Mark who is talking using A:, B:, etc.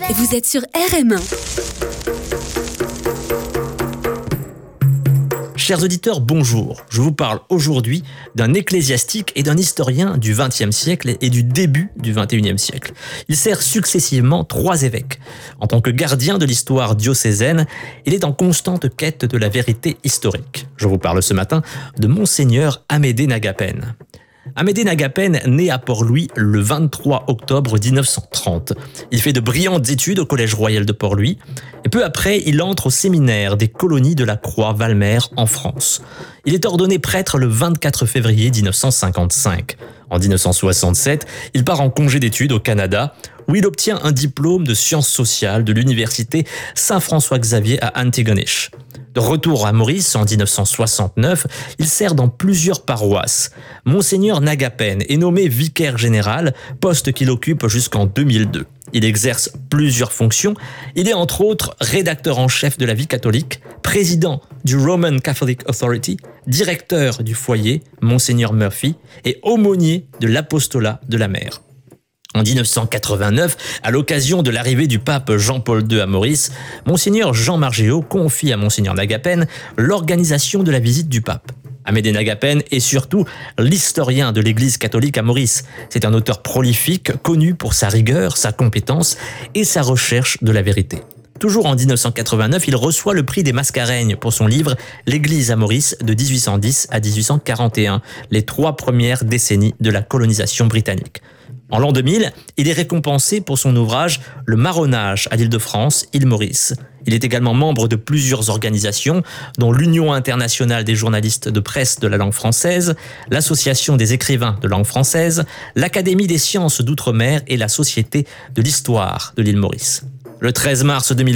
A: Vous êtes sur RM1.
B: Chers auditeurs, bonjour. Je vous parle aujourd'hui d'un ecclésiastique et d'un historien du XXe siècle et du début du XXIe siècle. Il sert successivement 3 évêques. En tant que gardien de l'histoire diocésaine, il est en constante quête de la vérité historique. Je vous parle ce matin de Monseigneur Amédée Nagapen. Amédée Nagapen naît à Port-Louis le 23 octobre 1930. Il fait de brillantes études au Collège royal de Port-Louis et peu après, il entre au séminaire des colonies de la Croix-Valmer en France. Il est ordonné prêtre le 24 février 1955. En 1967, il part en congé d'études au Canada où il obtient un diplôme de sciences sociales de l'université Saint-François-Xavier à Antigonish. De retour à Maurice en 1969, il sert dans plusieurs paroisses. Monseigneur Nagapen est nommé vicaire général, poste qu'il occupe jusqu'en 2002. Il exerce plusieurs fonctions. Il est entre autres rédacteur en chef de la Vie catholique, président du Roman Catholic Authority, directeur du foyer Monseigneur Murphy et aumônier de l'apostolat de la mer. En 1989, à l'occasion de l'arrivée du pape Jean-Paul II à Maurice, Monseigneur Jean Margéot confie à Monseigneur Nagapen l'organisation de la visite du pape. Amédée Nagapen est surtout l'historien de l'Église catholique à Maurice. C'est un auteur prolifique, connu pour sa rigueur, sa compétence et sa recherche de la vérité. Toujours en 1989, il reçoit le prix des Mascareignes pour son livre « L'Église à Maurice de 1810 à 1841, les 3 premières décennies de la colonisation britannique ». En l'an 2000, il est récompensé pour son ouvrage « Le marronnage à l'Île-de-France, île Maurice ». Il est également membre de plusieurs organisations, dont l'Union internationale des journalistes de presse de la langue française, l'Association des écrivains de langue française, l'Académie des sciences d'outre-mer et la Société de l'histoire de l'île Maurice. Le 13 mars 2020,